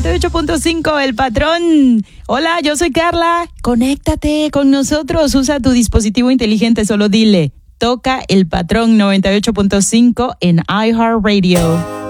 98.5, El Patrón. Hola, yo soy Carla. Conéctate con nosotros. Usa tu dispositivo inteligente. Solo dile, toca El Patrón 98.5 en iHeartRadio.